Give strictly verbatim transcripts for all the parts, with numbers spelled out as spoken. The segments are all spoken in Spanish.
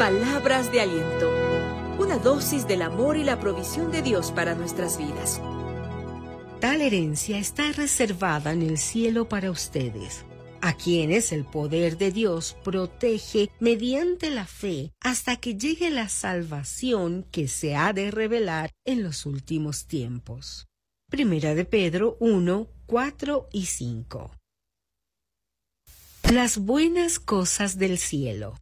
Palabras de aliento. Una dosis del amor y la provisión de Dios para nuestras vidas. Tal herencia está reservada en el cielo para ustedes, a quienes el poder de Dios protege mediante la fe hasta que llegue la salvación que se ha de revelar en los últimos tiempos. Primera de Pedro uno, cuatro y cinco. Las buenas cosas del cielo.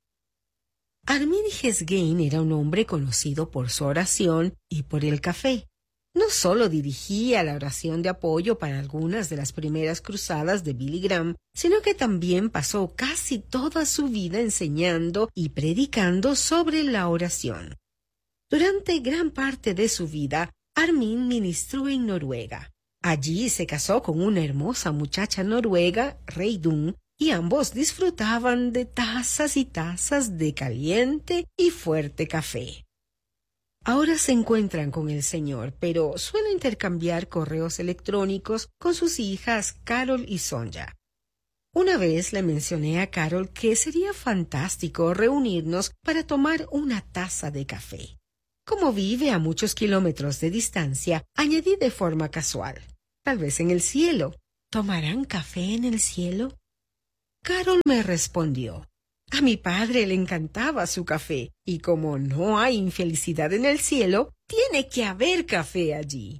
Armin Hesgain era un hombre conocido por su oración y por el café. No solo dirigía la oración de apoyo para algunas de las primeras cruzadas de Billy Graham, sino que también pasó casi toda su vida enseñando y predicando sobre la oración. Durante gran parte de su vida, Armin ministró en Noruega. Allí se casó con una hermosa muchacha noruega, Reidun, y ambos disfrutaban de tazas y tazas de caliente y fuerte café. Ahora se encuentran con el Señor, pero suele intercambiar correos electrónicos con sus hijas Carol y Sonja. Una vez le mencioné a Carol que sería fantástico reunirnos para tomar una taza de café. Como vive a muchos kilómetros de distancia, añadí de forma casual: tal vez en el cielo. ¿Tomarán café en el cielo? Carol me respondió: a mi padre le encantaba su café, y como no hay infelicidad en el cielo, tiene que haber café allí.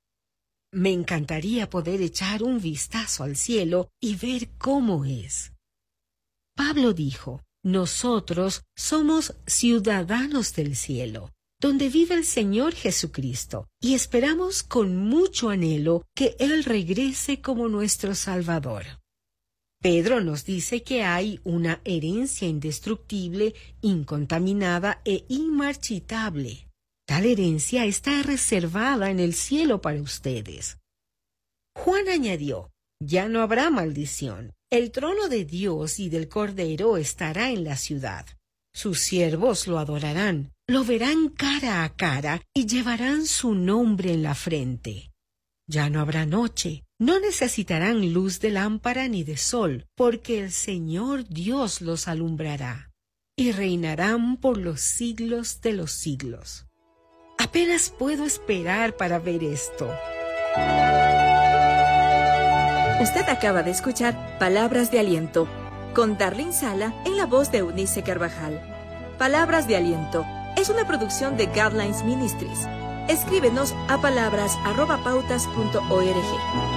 Me encantaría poder echar un vistazo al cielo y ver cómo es. Pablo dijo: nosotros somos ciudadanos del cielo, donde vive el Señor Jesucristo, y esperamos con mucho anhelo que Él regrese como nuestro Salvador. Pedro nos dice que hay una herencia indestructible, incontaminada e inmarchitable. Tal herencia está reservada en el cielo para ustedes. Juan añadió: ya no habrá maldición. El trono de Dios y del Cordero estará en la ciudad. Sus siervos lo adorarán, lo verán cara a cara y llevarán su nombre en la frente. Ya no habrá noche. No necesitarán luz de lámpara ni de sol, porque el Señor Dios los alumbrará, y reinarán por los siglos de los siglos. Apenas puedo esperar para ver esto. Usted acaba de escuchar Palabras de Aliento, con Darlene Sala en la voz de Eunice Carvajal. Palabras de Aliento es una producción de Godlines Ministries. Escríbenos a palabras arroba pautas punto org.